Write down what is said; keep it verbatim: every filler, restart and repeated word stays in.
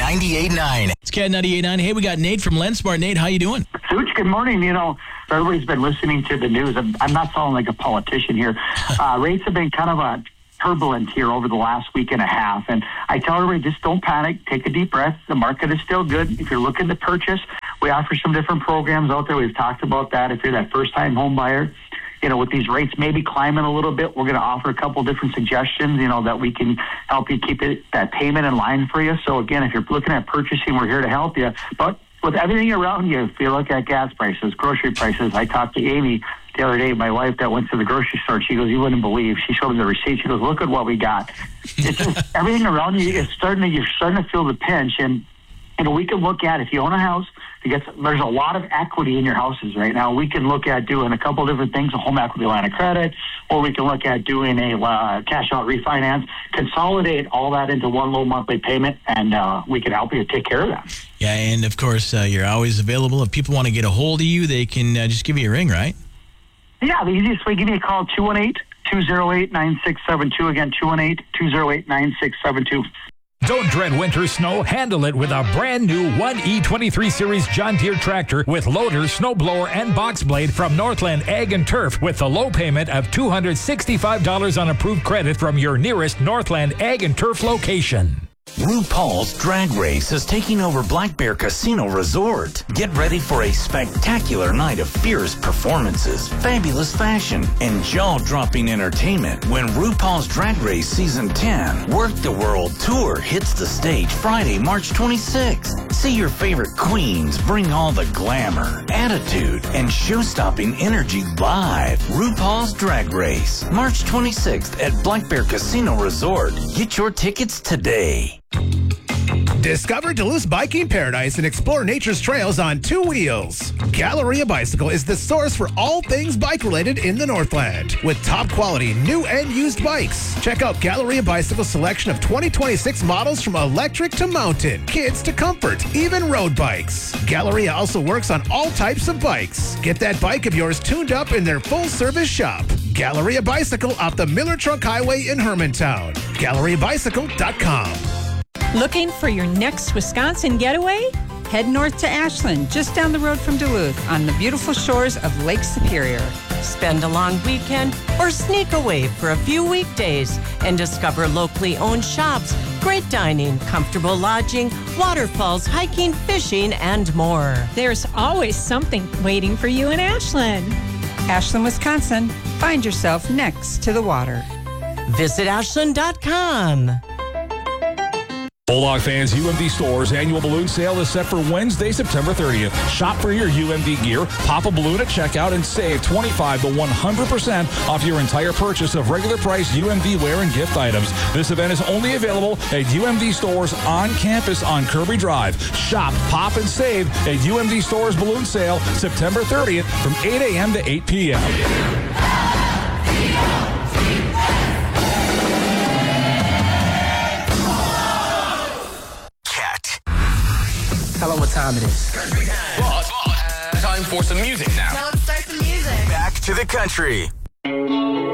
ninety-eight point nine. It's Cat ninety-eight point nine. Hey, we got Nate from LendSmart. Nate, how you doing? Such, good morning. You know, everybody's been listening to the news. I'm, I'm not sounding like a politician here. Uh, rates have been kind of a turbulent here over the last week and a half. And I tell everybody, just don't panic. Take a deep breath. The market is still good. If you're looking to purchase, we offer some different programs out there. We've talked about that. If you're that first-time home buyer, you know, with these rates maybe climbing a little bit, we're going to offer a couple different suggestions, you know, that we can help you keep it, that payment in line for you. So, again, if you're looking at purchasing, we're here to help you. But with everything around you, if you look at gas prices, grocery prices, I talked to Amy the other day, my wife that went to the grocery store. She goes, you wouldn't believe. She showed me the receipt. She goes, look at what we got. It's just everything around you is starting to, you're starting to feel the pinch. And, you know, we can look at, if you own a house, Gets, there's a lot of equity in your houses right now. We can look at doing a couple different things, a home equity line of credit, or we can look at doing a uh, cash out refinance, consolidate all that into one low monthly payment, and uh, we can help you take care of that. Yeah, and of course, uh, you're always available. If people want to get a hold of you, they can uh, just give you a ring, right? Yeah, the easiest way, give me a call, two one eight, two oh eight, nine six seven two. Again, two one eight, two oh eight, nine six seven two. Don't dread winter snow. Handle it with a brand new one E twenty-three Series John Deere tractor with loader, snowblower, and box blade from Northland Ag and Turf with the low payment of two hundred sixty-five dollars on approved credit from your nearest Northland Ag and Turf location. RuPaul's Drag Race is taking over Black Bear Casino Resort. Get ready for a spectacular night of fierce performances, fabulous fashion, and jaw-dropping entertainment when RuPaul's Drag Race Season ten Work the World Tour hits the stage Friday, March twenty-sixth. See your favorite queens bring all the glamour, attitude, and show-stopping energy live. RuPaul's Drag Race, March twenty-sixth at Black Bear Casino Resort. Get your tickets today. Discover Duluth's biking paradise and explore nature's trails on two wheels. Galleria Bicycle is the source for all things bike-related in the Northland. With top-quality new and used bikes. Check out Galleria Bicycle's selection of twenty twenty-six models from electric to mountain, kids to comfort, even road bikes. Galleria also works on all types of bikes. Get that bike of yours tuned up in their full-service shop. Galleria Bicycle off the Miller Truck Highway in Hermantown. Galleria Bicycle dot com. Looking for your next Wisconsin getaway? Head north to Ashland, just down the road from Duluth, on the beautiful shores of Lake Superior. Spend a long weekend or sneak away for a few weekdays and discover locally owned shops, great dining, comfortable lodging, waterfalls, hiking, fishing, and more. There's always something waiting for you in Ashland. Ashland, Wisconsin. Find yourself next to the water. Visit ashland dot com. Bulldog fans, U M D Stores annual balloon sale is set for Wednesday, September thirtieth. Shop for your U M D gear, pop a balloon at checkout, and save twenty-five to one hundred percent off your entire purchase of regular price U M D wear and gift items. This event is only available at U M D Stores on campus on Kirby Drive. Shop, pop, and save at U M D Stores balloon sale September thirtieth from eight a.m. to eight p.m. Tell them what time it is. Boss, boss. Time for some music now. Now let's start the music. Back to the country.